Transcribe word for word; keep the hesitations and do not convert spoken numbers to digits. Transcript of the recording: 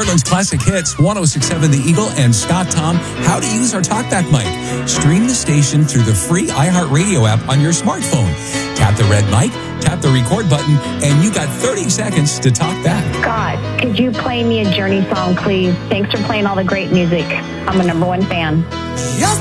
Portland's classic hits, one oh six point seven The Eagle and Scott Tom, how to use our TalkBack mic. Stream the station through the free iHeartRadio app on your smartphone. Tap the red mic, tap the record button, and you got thirty seconds to talk back. Scott, could you play me a Journey song, please? Thanks for playing all the great music. I'm a number one fan. Yes.